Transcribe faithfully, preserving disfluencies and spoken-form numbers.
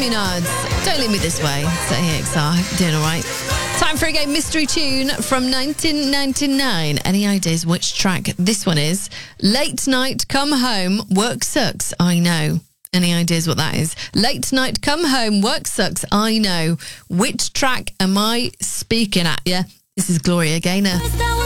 Communards. Don't leave me this way. So A X R, doing all right. Time for a game mystery tune from nineteen ninety-nine. Any ideas which track this one is? Late night, come home, work sucks, I know. Any ideas what that is? Late night, come home, work sucks, I know. Which track am I speaking at? Yeah, this is Gloria Gaynor.